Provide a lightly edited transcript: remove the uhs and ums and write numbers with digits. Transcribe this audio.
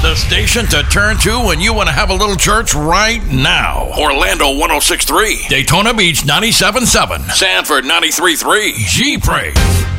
The station to turn to when you want to have a little church right now. Orlando 106.3. Daytona Beach 97.7. Sanford 93.3. G-Praise.